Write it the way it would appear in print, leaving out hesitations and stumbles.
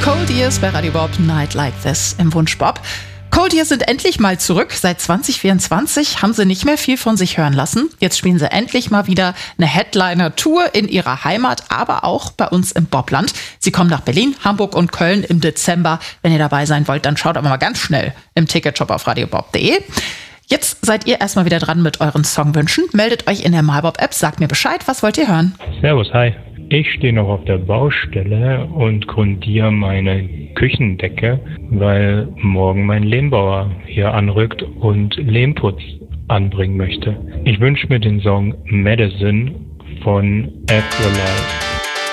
Cold Ears bei Radio Bob, Night Like This im Wunsch Bob. Cold Ears sind endlich mal zurück. Seit 2024 haben sie nicht mehr viel von sich hören lassen. Jetzt spielen sie endlich mal wieder eine Headliner-Tour in ihrer Heimat, aber auch bei uns im Bobland. Sie kommen nach Berlin, Hamburg und Köln im Dezember. Wenn ihr dabei sein wollt, dann schaut aber mal ganz schnell im Ticketshop auf radiobob.de. Jetzt seid ihr erstmal wieder dran mit euren Songwünschen. Meldet euch in der MyBob-App, sagt mir Bescheid, was wollt ihr hören? Servus, hi. Ich stehe noch auf der Baustelle und grundiere meine Küchendecke, weil morgen mein Lehmbauer hier anrückt und Lehmputz anbringen möchte. Ich wünsche mir den Song Medicine von Afterlife.